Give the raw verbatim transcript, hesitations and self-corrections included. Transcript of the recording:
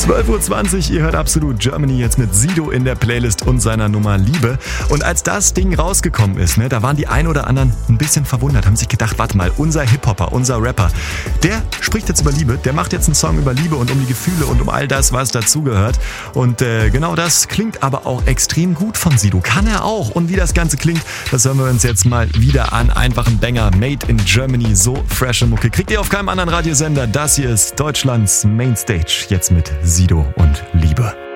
zwölf Uhr zwanzig, ihr hört Absolut Germany jetzt mit Sido in der Playlist und seiner Nummer Liebe. Und als das Ding rausgekommen ist, ne, da waren die ein oder anderen ein bisschen verwundert, haben sich gedacht, warte mal, unser Hip-Hopper, unser Rapper, der spricht jetzt über Liebe, der macht jetzt einen Song über Liebe und um die Gefühle und um all das, was dazugehört. Und äh, genau das klingt aber auch extrem gut von Sido. Kann er auch. Und wie das Ganze klingt, das hören wir uns jetzt mal wieder an. Einfach ein Banger, made in Germany, so frische Mucke. Kriegt ihr auf keinem anderen Radiosender. Das hier ist Deutschlands Mainstage, jetzt mit Sido und Liebe.